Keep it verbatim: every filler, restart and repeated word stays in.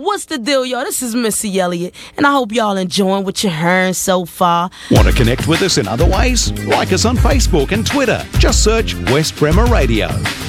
What's the deal, y'all? This is Missy Elliott, and I hope y'all enjoying what you're hearing so far. Want to connect with us in other ways? Like us on Facebook and Twitter. Just search West Bremer Radio.